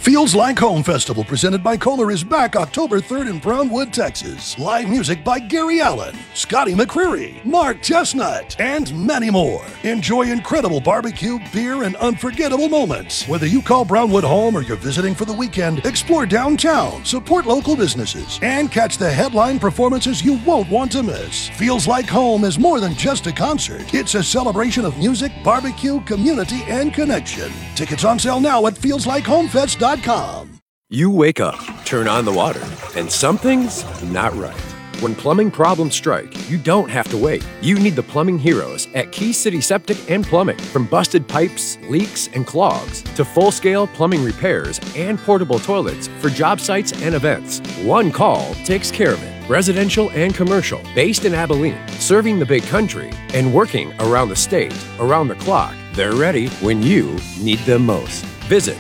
Feels Like Home Festival presented by Kohler is back October 3rd in Brownwood, Texas. Live music by Gary Allen, Scotty McCreery, Mark Chestnut, and many more. Enjoy incredible barbecue, beer, and unforgettable moments. Whether you call Brownwood home or you're visiting for the weekend, explore downtown, support local businesses, and catch the headline performances you won't want to miss. Feels Like Home is more than just a concert. It's a celebration of music, barbecue, community, and connection. Tickets on sale now at feelslikehomefest.com. You wake up, turn on the water, and something's not right. When plumbing problems strike, you don't have to wait. You need the plumbing heroes at Key City Septic and Plumbing. From busted pipes, leaks, and clogs to full-scale plumbing repairs and portable toilets for job sites and events, one call takes care of it. Residential and commercial, based in Abilene, serving the big country, and working around the state, around the clock. They're ready when you need them most. Visit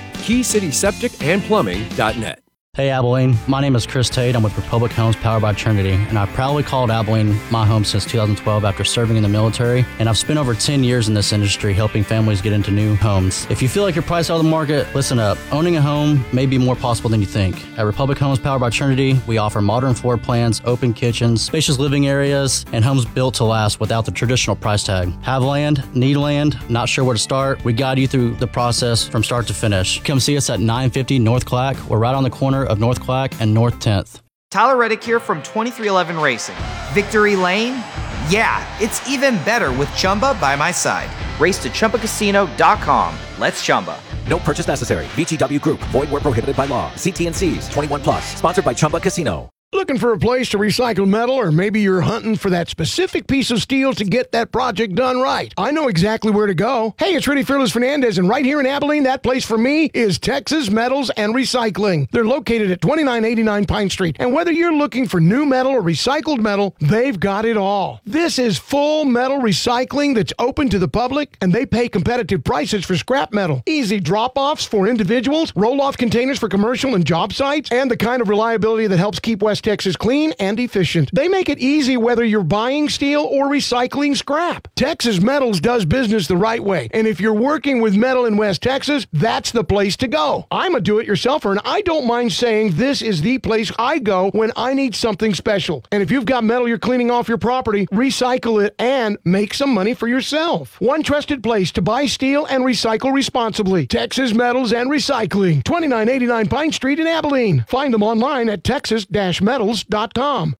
KeyCitySepticAndPlumbing.net. Hey Abilene, my name is Chris Tate. I'm with Republic Homes Powered by Trinity, and I've proudly called Abilene my home since 2012 after serving in the military, and I've spent over 10 years in this industry helping families get into new homes. If you feel like you're priced out of the market, listen up. Owning a home may be more possible than you think. At Republic Homes Powered by Trinity, we offer modern floor plans, open kitchens, spacious living areas, and homes built to last without the traditional price tag. Have land, need land, not sure where to start? We guide you through the process from start to finish. Come see us at 950 North Clack. We're right on the corner of North Clack and North 10th. Tyler Reddick here from 2311 Racing. Victory Lane? Yeah, it's even better with Chumba by my side. Race to ChumbaCasino.com. Let's Chumba. No purchase necessary. VGW Group. Void where prohibited by law. See T&Cs. 21 plus. Sponsored by Chumba Casino. Looking for a place to recycle metal, or maybe you're hunting for that specific piece of steel to get that project done right? I know exactly where to go. Hey, it's Rudy Fearless Fernandez, and right here in Abilene, that place for me is Texas Metals and Recycling. They're located at 2989 Pine Street, and whether you're looking for new metal or recycled metal, they've got it all. This is full metal recycling that's open to the public, and they pay competitive prices for scrap metal. Easy drop-offs for individuals, roll-off containers for commercial and job sites, and the kind of reliability that helps keep West Texas clean and efficient. They make it easy whether you're buying steel or recycling scrap. Texas Metals does business the right way, and if you're working with metal in West Texas, that's the place to go. I'm a do-it-yourselfer, and I don't mind saying this is the place I go when I need something special. And if you've got metal you're cleaning off your property, recycle it and make some money for yourself. One trusted place to buy steel and recycle responsibly. Texas Metals and Recycling, 2989 Pine Street in Abilene. Find them online at texas-metals.com.